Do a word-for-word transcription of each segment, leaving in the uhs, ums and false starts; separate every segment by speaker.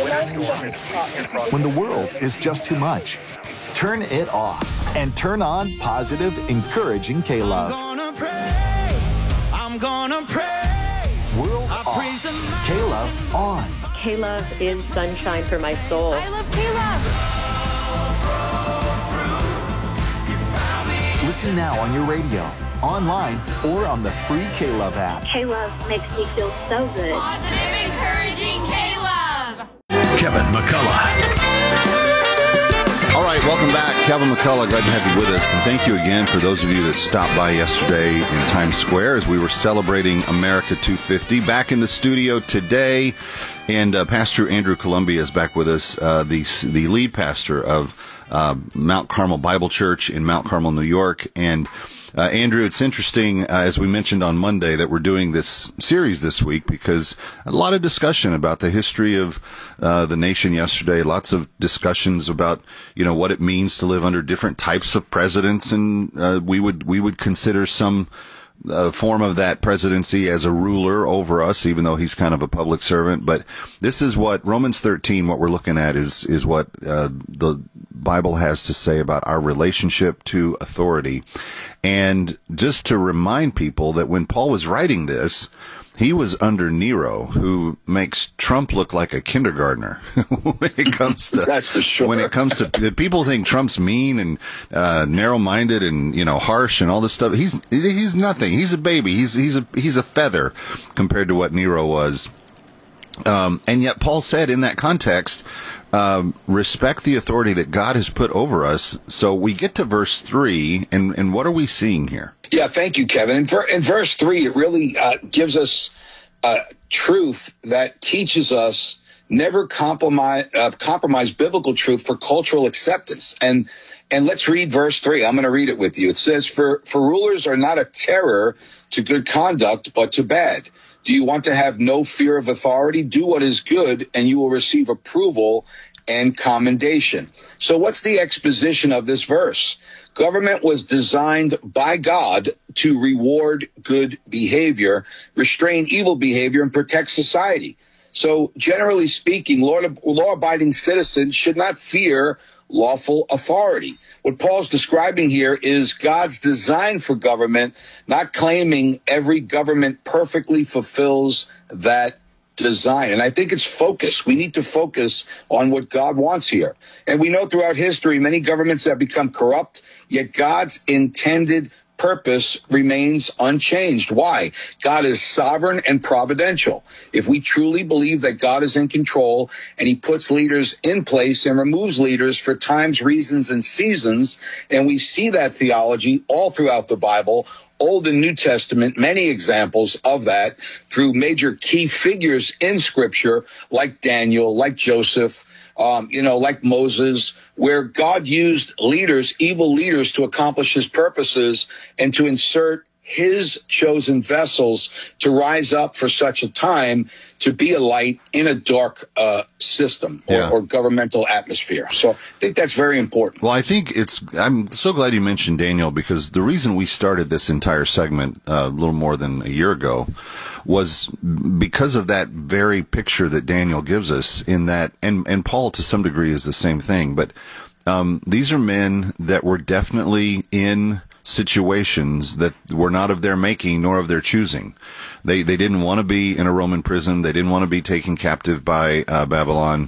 Speaker 1: When the world is just too much, turn it off and turn on positive, encouraging K-Love.
Speaker 2: I'm gonna praise, I'm gonna praise.
Speaker 1: World off, K-Love on.
Speaker 3: K-Love is sunshine for my soul.
Speaker 4: I love K-Love.
Speaker 1: Listen now on your radio, online, or on the free K-Love app.
Speaker 5: K-Love makes me feel so good.
Speaker 4: Positive, encouraging K-Love.
Speaker 6: Kevin McCullough.
Speaker 7: All right, welcome back. Kevin McCullough, glad to have you with us. And thank you again for those of you that stopped by yesterday in Times Square as we were celebrating America two fifty. Back in the studio today, and uh, Pastor Andrew Columbia is back with us, uh, the, the lead pastor of uh, Mount Carmel Bible Church in Mount Carmel, New York. And uh, Andrew, it's interesting, uh, as we mentioned on Monday, that we're doing this series this week because a lot of discussion about the history of uh, the nation yesterday, lots of discussions about, you know, what it means to live under different types of presidents, and uh, we would we would consider some uh, form of that presidency as a ruler over us, even though he's kind of a public servant. But this is what Romans thirteen, what we're looking at, is is what uh, the Bible has to say about our relationship to authority. And just to remind people that when Paul was writing this, he was under Nero, who makes Trump look like a kindergartner when it comes to,
Speaker 8: that's for sure.
Speaker 7: When it comes to, people think Trump's mean and, uh, narrow-minded and, you know, harsh and all this stuff. He's, he's nothing. He's a baby. He's, he's a, he's a feather compared to what Nero was. Um, and yet Paul said in that context, um, respect the authority that God has put over us. So we get to verse three, and, and what are we seeing here?
Speaker 8: Yeah, thank you, Kevin. In, ver- in verse three, it really uh, gives us uh, truth that teaches us never compromise, uh, compromise biblical truth for cultural acceptance. And and let's read verse three. I'm going to read it with you. It says, for, for rulers are not a terror to good conduct, but to bad. Do you want to have no fear of authority? Do what is good, and you will receive approval and commendation. So what's the exposition of this verse? Government was designed by God to reward good behavior, restrain evil behavior, and protect society. So generally speaking, law-abiding citizens should not fear lawful authority. What Paul's describing here is God's design for government, not claiming every government perfectly fulfills that design. And I think it's focus. We need to focus on what God wants here. And we know throughout history, many governments have become corrupt, yet God's intended purpose remains unchanged. Why? God is sovereign and providential. If we truly believe that God is in control and he puts leaders in place and removes leaders for times, reasons, and seasons, and we see that theology all throughout the Bible, Old and New Testament, many examples of that through major key figures in Scripture like Daniel, like Joseph, um, you know, like Moses, where God used leaders, evil leaders, to accomplish his purposes and to insert his chosen vessels to rise up for such a time to be a light in a dark uh, system or,
Speaker 7: yeah.
Speaker 8: or governmental atmosphere. So I think that's very important.
Speaker 7: Well, I think it's, I'm so glad you mentioned Daniel, because the reason we started this entire segment uh, a little more than a year ago was because of that very picture that Daniel gives us in that, and, and Paul to some degree is the same thing, but um, these are men that were definitely in situations that were not of their making nor of their choosing. They they didn't want to be in a Roman prison. They didn't want to be taken captive by uh, Babylon.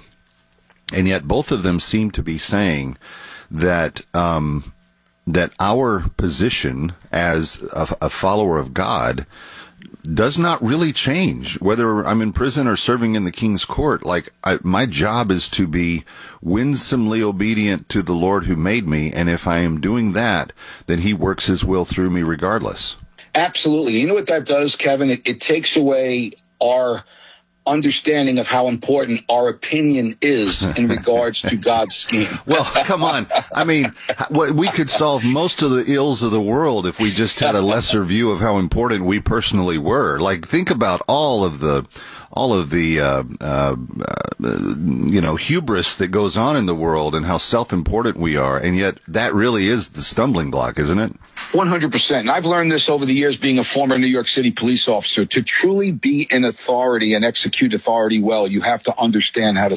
Speaker 7: And yet both of them seem to be saying that um, that our position as a, a follower of God does not really change, whether I'm in prison or serving in the king's court. Like, I, my job is to be winsomely obedient to the Lord who made me, and if I am doing that, then he works his will through me regardless. Absolutely. You know what that does, Kevin? It, it takes away our understanding of how important our opinion is in regards to God's scheme. Well, come on. I mean, we could solve most of the ills of the world if we just had a lesser view of how important we personally were. Like, think about all of the all of the, uh, uh, uh, you know, hubris that goes on in the world and how self-important we are. And yet that really is the stumbling block, isn't it? one hundred percent. And I've learned this over the years being a former New York City police officer. To truly be in authority and execute authority well, you have to understand how to